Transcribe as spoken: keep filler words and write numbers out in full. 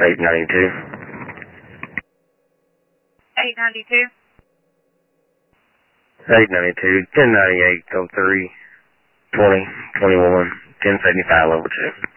eight ninety-two. eight ninety-two. eight ninety-two, ten ninety-eight, oh three, twenty, twenty-one, ten seventy-five over two.